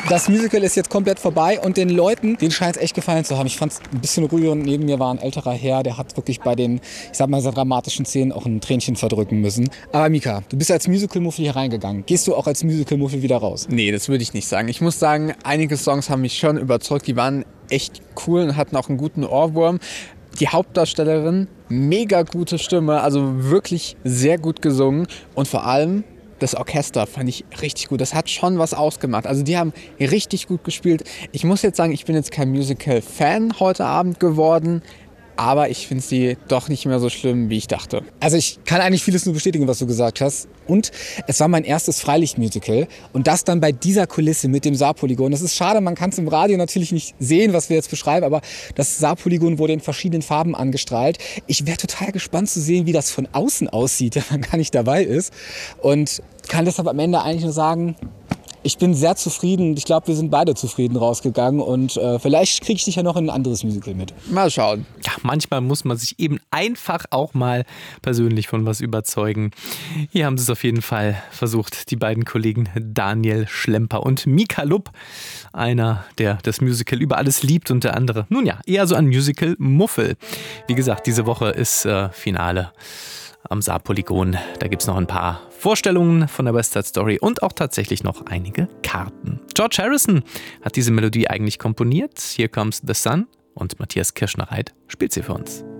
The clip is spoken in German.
Das Musical ist jetzt komplett vorbei und den Leuten, denen scheint es echt gefallen zu haben. Ich fand es ein bisschen rührend. Neben mir war ein älterer Herr, der hat wirklich bei den, ich sag mal, sehr dramatischen Szenen auch ein Tränchen verdrücken müssen. Aber Mika, du bist als Musical-Muffel hier reingegangen. Gehst du auch als Musical-Muffel wieder raus? Nee, das würde ich nicht sagen. Ich muss sagen, einige Songs haben mich schon überzeugt. Die waren echt cool und hatten auch einen guten Ohrwurm. Die Hauptdarstellerin, mega gute Stimme, also wirklich sehr gut gesungen und vor allem das Orchester fand ich richtig gut. Das hat schon was ausgemacht. Also die haben richtig gut gespielt. Ich muss jetzt sagen, ich bin jetzt kein Musical-Fan heute Abend geworden, aber ich finde sie doch nicht mehr so schlimm, wie ich dachte. Also ich kann eigentlich vieles nur bestätigen, was du gesagt hast. Und es war mein erstes Freilichtmusical. Und das dann bei dieser Kulisse mit dem Saarpolygon. Das ist schade, man kann es im Radio natürlich nicht sehen, was wir jetzt beschreiben, aber das Saarpolygon wurde in verschiedenen Farben angestrahlt. Ich wäre total gespannt zu sehen, wie das von außen aussieht, wenn man gar nicht dabei ist. Und kann deshalb am Ende eigentlich nur sagen, ich bin sehr zufrieden. Ich glaube, wir sind beide zufrieden rausgegangen und vielleicht kriege ich dich ja noch in ein anderes Musical mit. Mal schauen. Ja, manchmal muss man sich eben einfach auch mal persönlich von was überzeugen. Hier haben sie es auf jeden Fall versucht, die beiden Kollegen Daniel Schlemper und Mika Lupp. Einer, der das Musical über alles liebt und der andere, nun ja, eher so ein Musical-Muffel. Wie gesagt, diese Woche ist Finale am Saarpolygon. Da gibt es noch ein paar Vorstellungen von der West Side Story und auch tatsächlich noch einige Karten. George Harrison hat diese Melodie eigentlich komponiert. Here Comes the Sun und Matthias Kirschner-Reit spielt sie für uns.